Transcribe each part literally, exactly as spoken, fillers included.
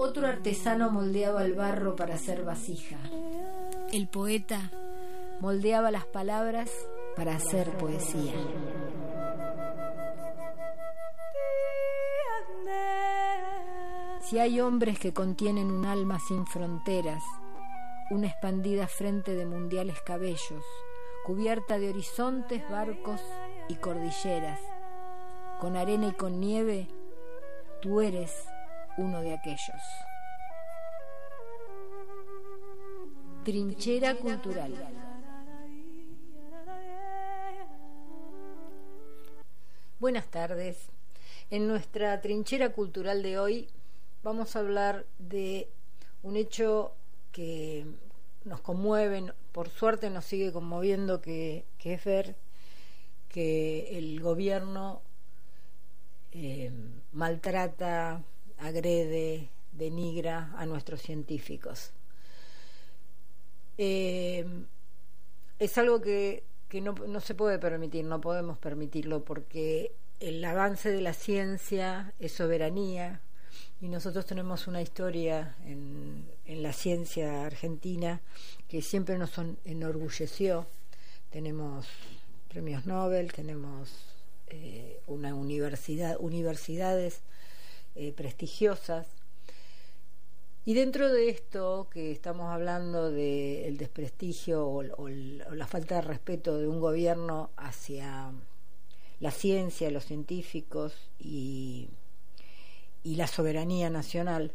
Otro artesano moldeaba el barro para hacer vasija. El poeta moldeaba las palabras para hacer poesía. Si hay hombres que contienen un alma sin fronteras, una expandida frente de mundiales cabellos, cubierta de horizontes, barcos y cordilleras, con arena y con nieve, tú eres uno de aquellos. Trinchera cultural. Buenas tardes. En nuestra trinchera cultural de hoy vamos a hablar de un hecho que nos conmueve, por suerte nos sigue conmoviendo, que, que es ver que el gobierno eh, maltrata, agrede, denigra a nuestros científicos. Eh, es algo que, que no, no se puede permitir, no podemos permitirlo, porque el avance de la ciencia es soberanía, y nosotros tenemos una historia en, en la ciencia argentina que siempre nos enorgulleció. Tenemos premios Nobel, tenemos eh, una universidad, universidades eh, prestigiosas. Y dentro de esto que estamos hablando del desprestigio o, o, o la falta de respeto de un gobierno hacia la ciencia, los científicos y, y la soberanía nacional,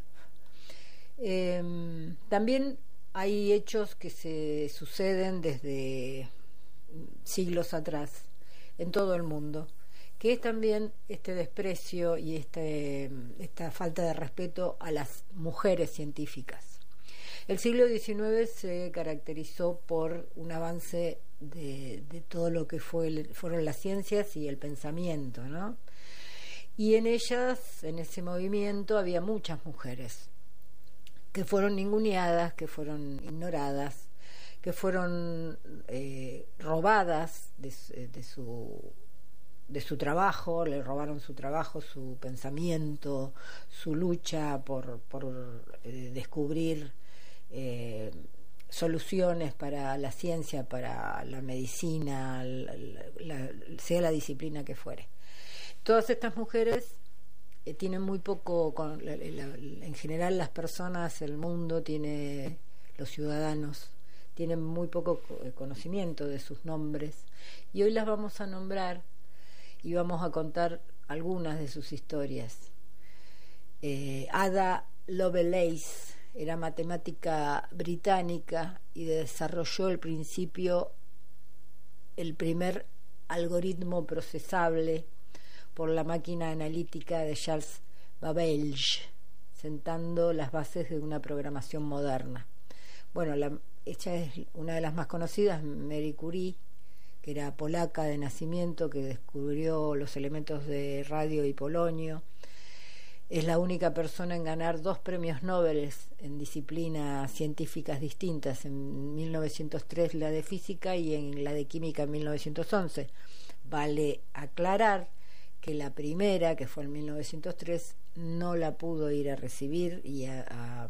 eh, también hay hechos que se suceden desde siglos atrás en todo el mundo, que es también este desprecio y este, esta falta de respeto a las mujeres científicas. El siglo diecinueve se caracterizó por un avance de, de todo lo que fue, fueron las ciencias y el pensamiento, ¿no? Y en ellas, en ese movimiento, había muchas mujeres que fueron ninguneadas, que fueron ignoradas, que fueron eh, robadas de, de su de su trabajo, le robaron su trabajo, su pensamiento, su lucha por, por eh, descubrir eh, soluciones para la ciencia, para la medicina, la, la, sea la disciplina que fuere. Todas estas mujeres eh, tienen muy poco, con, la, la, en general las personas, el mundo tiene, los ciudadanos tienen muy poco conocimiento de sus nombres, y hoy las vamos a nombrar y vamos a contar algunas de sus historias. Eh, Ada Lovelace era matemática británica y desarrolló el principio, el primer algoritmo procesable por la máquina analítica de Charles Babbage, sentando las bases de una programación moderna. Bueno, la, ella es una de las más conocidas, Marie Curie, que era polaca de nacimiento, que descubrió los elementos de radio y polonio. Es la única persona en ganar dos premios Nobel en disciplinas científicas distintas, en mil novecientos tres la de física y en la de química en mil novecientos once. Vale aclarar que la primera, que fue en mil novecientos tres, no la pudo ir a recibir y a, a,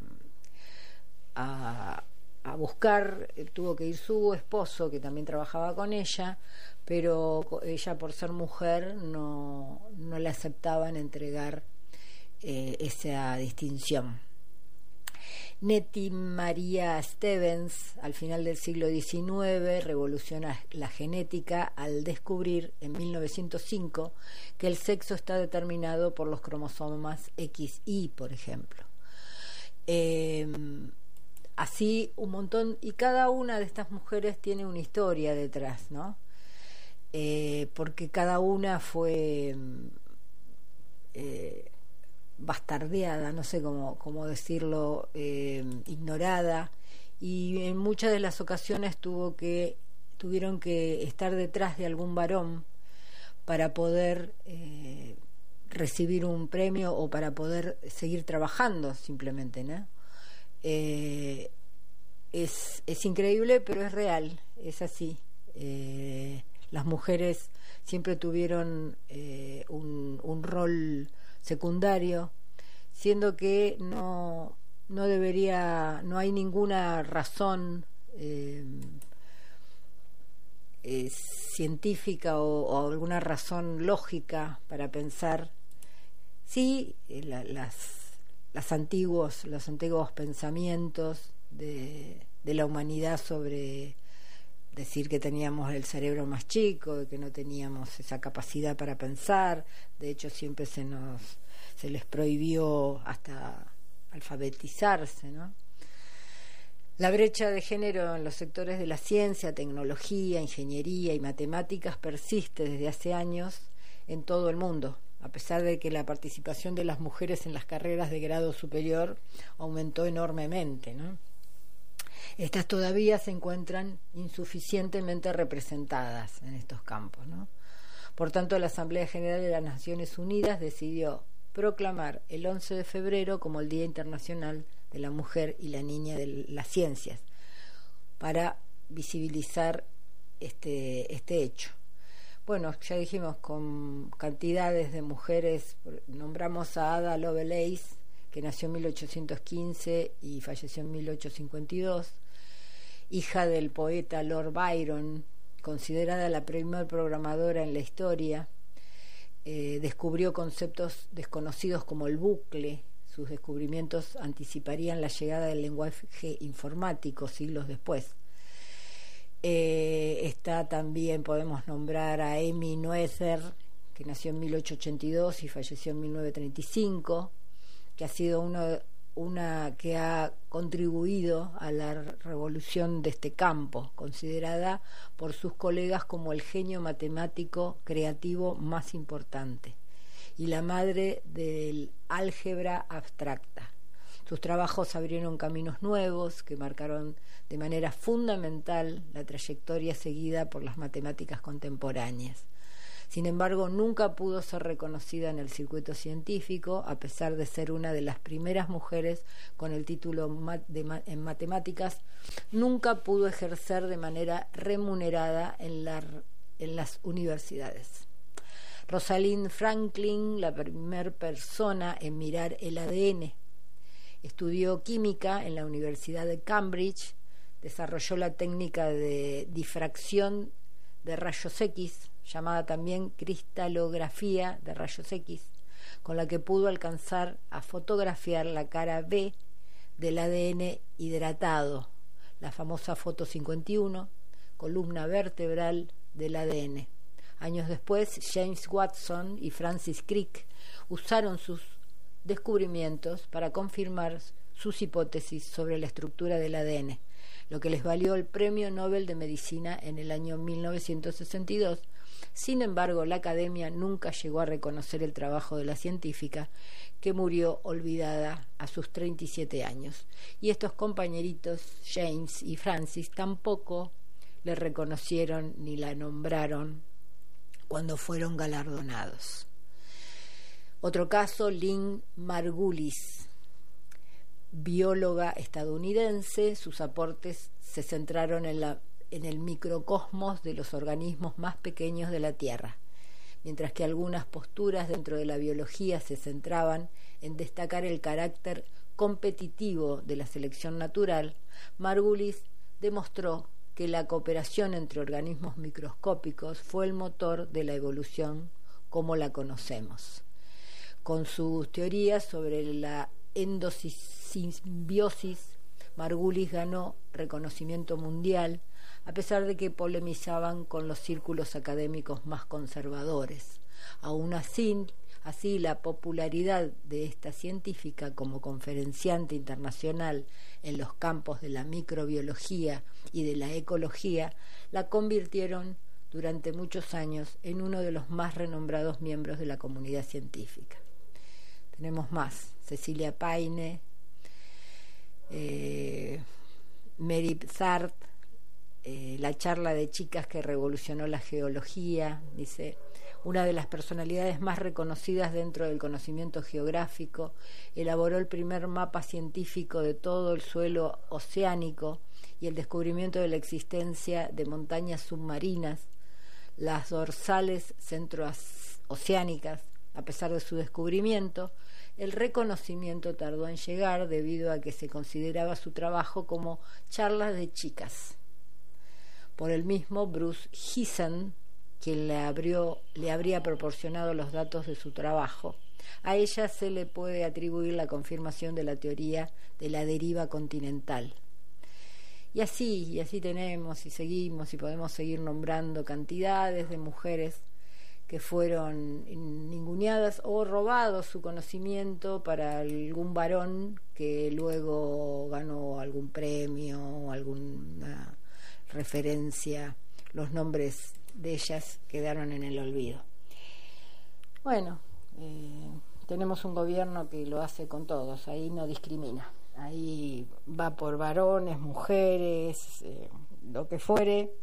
a a buscar, tuvo que ir su esposo, que también trabajaba con ella, pero ella, por ser mujer, no, no le aceptaban entregar eh, esa distinción. Nettie Maria Stevens, al final del siglo diecinueve, revoluciona la genética al descubrir en mil novecientos cinco que el sexo está determinado por los cromosomas equis y, por ejemplo. Eh, Así un montón, y cada una de estas mujeres tiene una historia detrás, ¿no? Eh, porque cada una fue eh, bastardeada, no sé cómo, cómo decirlo, eh, ignorada, y en muchas de las ocasiones tuvo que, tuvieron que estar detrás de algún varón para poder eh, recibir un premio o para poder seguir trabajando simplemente, ¿no? Eh, es, es increíble, pero es real, es así. Eh, las mujeres siempre tuvieron eh, un, un rol secundario, siendo que no, no debería, no hay ninguna razón eh, eh, científica o, o alguna razón lógica para pensar sí eh, la, las, las antiguos, los antiguos pensamientos de, de la humanidad sobre decir que teníamos el cerebro más chico, que no teníamos esa capacidad para pensar. De hecho, siempre se nos se les prohibió hasta alfabetizarse, ¿no? La brecha de género en los sectores de la ciencia, tecnología, ingeniería y matemáticas persiste desde hace años en todo el mundo, a pesar de que la participación de las mujeres en las carreras de grado superior aumentó enormemente, ¿no? Estas todavía se encuentran insuficientemente representadas en estos campos, ¿no? Por tanto, la Asamblea General de las Naciones Unidas decidió proclamar el once de febrero como el Día Internacional de la Mujer y la Niña de las Ciencias, para visibilizar este, este hecho. Bueno, ya dijimos, con cantidades de mujeres, nombramos a Ada Lovelace, que nació en mil ochocientos quince y falleció en mil ochocientos cincuenta y dos, hija del poeta Lord Byron, considerada la primer programadora en la historia. Eh, descubrió conceptos desconocidos como el bucle. Sus descubrimientos anticiparían la llegada del lenguaje informático siglos después. Eh, está también, podemos nombrar a Amy Noether, que nació en mil ochocientos ochenta y dos y falleció en mil novecientos treinta y cinco, que ha sido uno, una que ha contribuido a la revolución de este campo, considerada por sus colegas como el genio matemático creativo más importante y la madre del álgebra abstracta. Sus trabajos abrieron caminos nuevos que marcaron de manera fundamental la trayectoria seguida por las matemáticas contemporáneas. Sin embargo, nunca pudo ser reconocida en el circuito científico, a pesar de ser una de las primeras mujeres con el título de en matemáticas. Nunca pudo ejercer de manera remunerada en, la, en las universidades. Rosalind Franklin, la primera persona en mirar el A D N. Estudió química en la Universidad de Cambridge, desarrolló la técnica de difracción de rayos X, llamada también cristalografía de rayos X, con la que pudo alcanzar a fotografiar la cara B del A D N hidratado, la famosa foto cincuenta y uno, columna vertebral del A D N. Años después, James Watson y Francis Crick usaron sus descubrimientos para confirmar sus hipótesis sobre la estructura del A D N, lo que les valió el Premio Nobel de Medicina en el año mil novecientos sesenta y dos. Sin embargo, la academia nunca llegó a reconocer el trabajo de la científica, que murió olvidada a sus treinta y siete años. Y estos compañeritos, James y Francis, tampoco le reconocieron ni la nombraron cuando fueron galardonados. Otro caso, Lynn Margulis, bióloga estadounidense. Sus aportes se centraron en, la, en el microcosmos de los organismos más pequeños de la Tierra. Mientras que algunas posturas dentro de la biología se centraban en destacar el carácter competitivo de la selección natural, Margulis demostró que la cooperación entre organismos microscópicos fue el motor de la evolución como la conocemos. Con sus teorías sobre la endosimbiosis, Margulis ganó reconocimiento mundial, a pesar de que polemizaban con los círculos académicos más conservadores. Aún así, así la popularidad de esta científica como conferenciante internacional en los campos de la microbiología y de la ecología la convirtieron durante muchos años en uno de los más renombrados miembros de la comunidad científica. Tenemos más: Cecilia Paine, eh, Mary Zart, eh, la charla de chicas que revolucionó la geología. Dice: una de las personalidades más reconocidas dentro del conocimiento geográfico, elaboró el primer mapa científico de todo el suelo oceánico y el descubrimiento de la existencia de montañas submarinas, las dorsales centrooceánicas. A pesar de su descubrimiento, El reconocimiento tardó en llegar debido a que se consideraba su trabajo como charlas de chicas. Por el mismo Bruce Heaton, quien le, abrió, le habría proporcionado los datos de su trabajo. A ella se le puede atribuir la confirmación de la teoría de la deriva continental. Y así, y así tenemos y seguimos y podemos seguir nombrando cantidades de mujeres que fueron ninguneadas o robado su conocimiento para algún varón que luego ganó algún premio o alguna referencia. Los nombres de ellas quedaron en el olvido. Bueno, eh, tenemos un gobierno que lo hace con todos, ahí no discrimina, ahí va por varones, mujeres, eh, lo que fuere,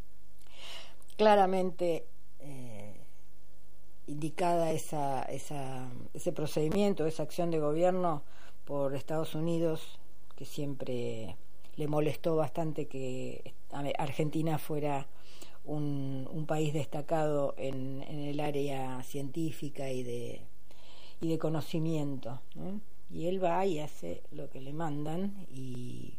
claramente eh, indicada esa, esa, ese procedimiento, esa acción de gobierno por Estados Unidos, que siempre le molestó bastante que Argentina fuera un, un país destacado en, en el área científica y de, y de conocimiento, ¿no? Y él va y hace lo que le mandan y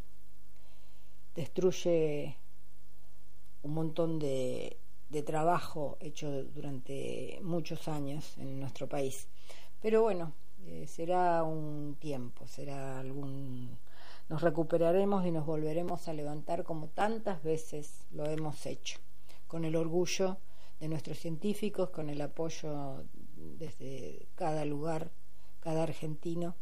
destruye un montón de, de trabajo hecho durante muchos años en nuestro país. Pero bueno, eh, será un tiempo, será algún... Nos recuperaremos y nos volveremos a levantar como tantas veces lo hemos hecho, con el orgullo de nuestros científicos, con el apoyo desde cada lugar, cada argentino.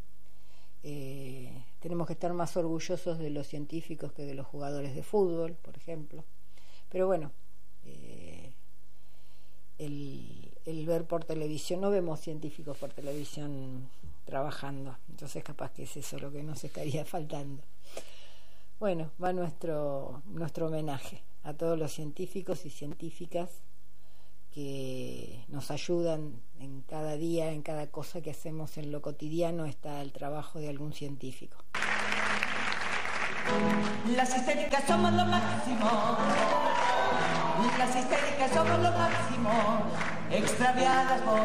Eh, tenemos que estar más orgullosos de los científicos que de los jugadores de fútbol, por ejemplo. Pero bueno, eh, el, el ver por televisión, no vemos científicos por televisión trabajando, entonces capaz que es eso lo que nos estaría faltando. Bueno, va nuestro nuestro homenaje a todos los científicos y científicas que nos ayudan en cada día, en cada cosa que hacemos en lo cotidiano, está el trabajo de algún científico. Las histéricas somos lo máximo, las histéricas somos lo máximo, extraviadas por